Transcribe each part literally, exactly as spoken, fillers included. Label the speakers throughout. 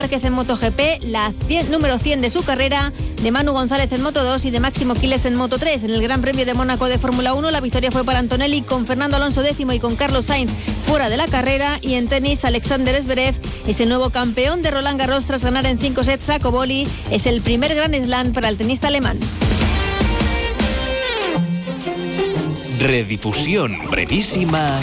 Speaker 1: Márquez en MotoGP, la cien, número cien de su carrera, de Manu González en Moto dos y de Máximo Quiles en Moto tres. En el Gran Premio de Mónaco de Fórmula uno, la victoria fue para Antonelli, con Fernando Alonso décimo y con Carlos Sainz fuera de la carrera. Y en tenis, Alexander Zverev es el nuevo campeón de Roland Garros tras ganar en cinco sets a Koboli. Es el primer Grand Slam para el tenista alemán.
Speaker 2: Redifusión brevísima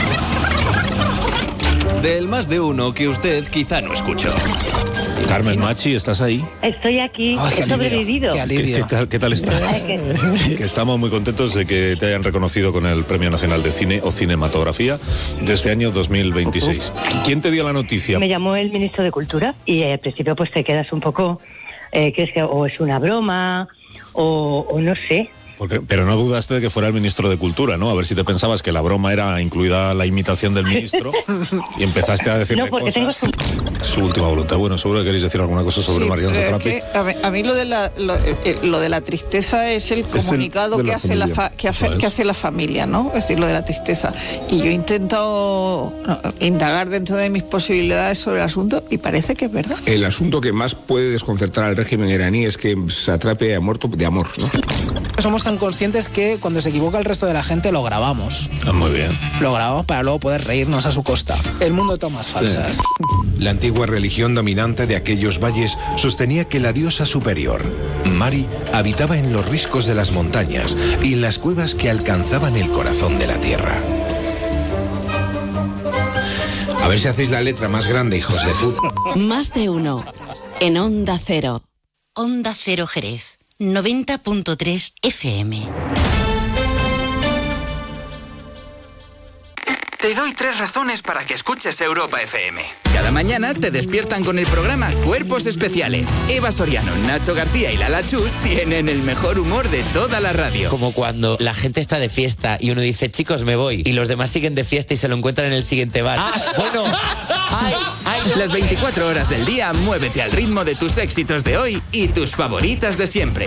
Speaker 2: del Más de Uno que usted quizá no escuchó.
Speaker 3: Carmen Machi, ¿estás ahí?
Speaker 4: Estoy aquí,
Speaker 3: oh,
Speaker 4: he sobrevivido.
Speaker 3: Qué alivio. ¿Qué, qué, tal, ¿Qué tal estás? Que... que estamos muy contentos de que te hayan reconocido con el Premio Nacional de Cine o Cinematografía de este año dos mil veintiséis. Uh-huh. ¿Quién te dio la noticia?
Speaker 4: Me llamó el ministro de Cultura y al principio pues te quedas un poco, eh, crees que o es una broma o, o no sé.
Speaker 3: Porque, pero no dudaste de que fuera el ministro de Cultura, ¿no? A ver si te pensabas que la broma era incluida la imitación del ministro y empezaste a decirle
Speaker 4: no, porque
Speaker 3: cosas.
Speaker 4: Tengo su...
Speaker 3: su última voluntad. Bueno, seguro que queréis decir alguna cosa sobre
Speaker 5: sí,
Speaker 3: Mariano Satrapi.
Speaker 5: Es que a, mí, a mí lo de la lo, lo de la tristeza es el comunicado es el que hace la fa, que, hace, que hace la familia, ¿no? Es decir, lo de la tristeza. Y yo he intentado indagar dentro de mis posibilidades sobre el asunto y parece que es verdad.
Speaker 6: El asunto que más puede desconcertar al régimen iraní es que Satrapi haya muerto de amor, ¿no?
Speaker 7: Somos tan conscientes que cuando se equivoca el resto de la gente lo grabamos.
Speaker 3: Ah, muy bien.
Speaker 7: Lo grabamos para luego poder reírnos a su costa. El mundo de tomas falsas. Sí.
Speaker 8: La antigua religión dominante de aquellos valles sostenía que la diosa superior, Mari, habitaba en los riscos de las montañas y en las cuevas que alcanzaban el corazón de la tierra. A ver si hacéis la letra más grande, hijos de puta.
Speaker 9: Más de uno. En Onda Cero. Onda Cero Jerez. noventa punto tres F M.
Speaker 10: Te doy tres razones para que escuches Europa F M. Cada mañana te despiertan con el programa Cuerpos Especiales. Eva Soriano, Nacho García y Lala Chus tienen el mejor humor de toda la radio.
Speaker 11: Como cuando la gente está de fiesta y uno dice, chicos, me voy, y los demás siguen de fiesta y se lo encuentran en el siguiente bar. Ah, bueno. Ay, ay.
Speaker 10: Las veinticuatro horas del día, muévete al ritmo de tus éxitos de hoy y tus favoritas de siempre.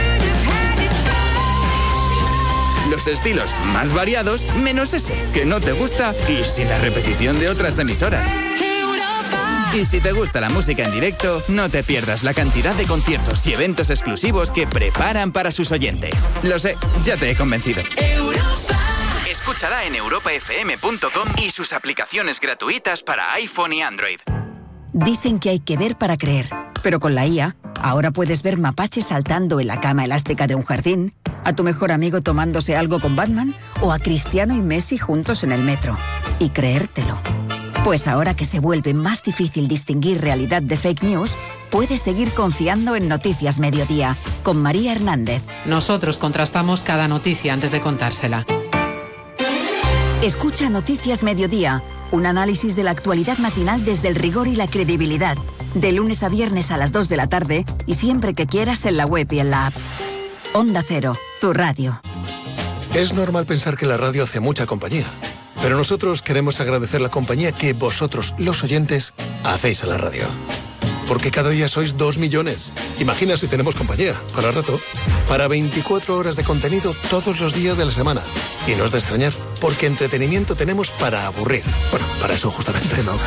Speaker 10: Los estilos más variados, menos ese que no te gusta y sin la repetición de otras emisoras. Y si te gusta la música en directo, no te pierdas la cantidad de conciertos y eventos exclusivos que preparan para sus oyentes. Lo sé, ya te he convencido. Europa. Escúchala en europa f m punto com y sus aplicaciones gratuitas para iPhone y Android.
Speaker 12: Dicen que hay que ver para creer, pero con la I A, ahora puedes ver mapaches saltando en la cama elástica de un jardín, a tu mejor amigo tomándose algo con Batman o a Cristiano y Messi juntos en el metro. Y creértelo. Pues ahora que se vuelve más difícil distinguir realidad de fake news, puedes seguir confiando en Noticias Mediodía, con María Hernández.
Speaker 13: Nosotros contrastamos cada noticia antes de contársela.
Speaker 12: Escucha Noticias Mediodía, un análisis de la actualidad matinal desde el rigor y la credibilidad, de lunes a viernes a las dos de la tarde y siempre que quieras en la web y en la app. Onda Cero, tu radio.
Speaker 14: Es normal pensar que la radio hace mucha compañía, pero nosotros queremos agradecer la compañía que vosotros, los oyentes, hacéis a la radio. Porque cada día sois dos millones. Imagina si tenemos compañía, para rato, para veinticuatro horas de contenido todos los días de la semana. Y no es de extrañar, porque entretenimiento tenemos para aburrir. Bueno, para eso justamente, ¿no?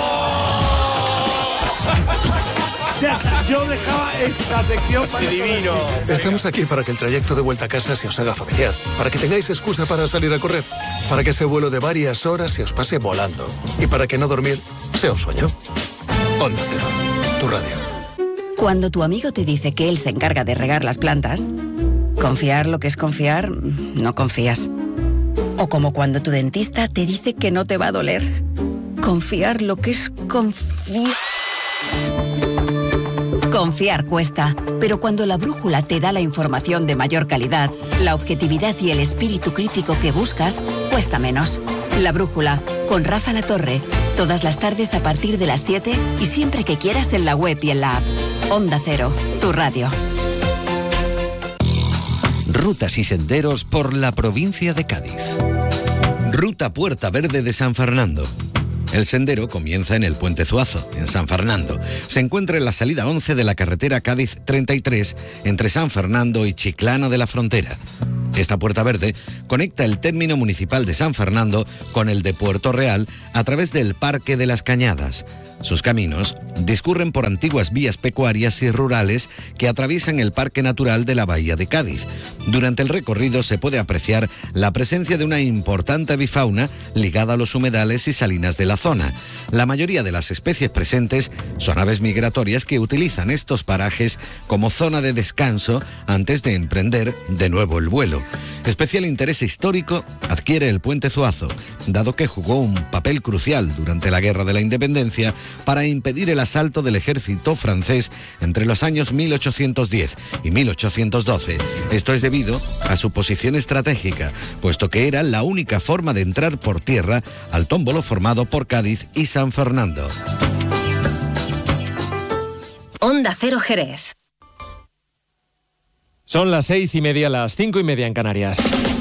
Speaker 15: Ya, yo dejaba esta sección para divino.
Speaker 14: Estamos aquí para que el trayecto de vuelta a casa se os haga familiar, para que tengáis excusa para salir a correr, para que ese vuelo de varias horas se os pase volando y para que no dormir sea un sueño. Onda Cero, tu radio.
Speaker 12: Cuando tu amigo te dice que él se encarga de regar las plantas, confiar lo que es confiar, no confías. O como cuando tu dentista te dice que no te va a doler, confiar lo que es confiar. Confiar cuesta, pero cuando la brújula te da la información de mayor calidad, la objetividad y el espíritu crítico que buscas, cuesta menos. La brújula, con Rafa Latorre, todas las tardes a partir de las siete y siempre que quieras en la web y en la app. Onda Cero, tu radio.
Speaker 16: Rutas y senderos por la provincia de Cádiz.
Speaker 17: Ruta Puerta Verde de San Fernando. El sendero comienza en el Puente Zuazo, en San Fernando. Se encuentra en la salida once de la carretera Cádiz treinta y tres, entre San Fernando y Chiclana de la Frontera. Esta puerta verde conecta el término municipal de San Fernando con el de Puerto Real a través del Parque de las Cañadas. Sus caminos discurren por antiguas vías pecuarias y rurales que atraviesan el Parque Natural de la Bahía de Cádiz. Durante el recorrido se puede apreciar la presencia de una importante avifauna ligada a los humedales y salinas de la zona. La mayoría de las especies presentes son aves migratorias que utilizan estos parajes como zona de descanso antes de emprender de nuevo el vuelo. Especial interés histórico adquiere el Puente Zuazo, dado que jugó un papel crucial durante la Guerra de la Independencia para impedir el asalto del ejército francés entre los años mil ochocientos diez y mil ochocientos doce. Esto es debido a su posición estratégica, puesto que era la única forma de entrar por tierra al tómbolo formado por Cádiz y San Fernando.
Speaker 18: Onda Cero Jerez.
Speaker 19: Son las seis y media, las cinco y media en Canarias.